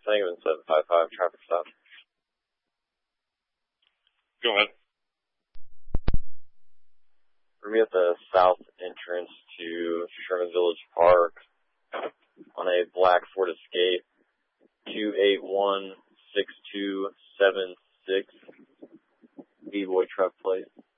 Sangamon 755 traffic stop. Go ahead. We're at the south entrance to Sherman Village Park on a black Ford Escape, 2816276, B-Boy truck plate.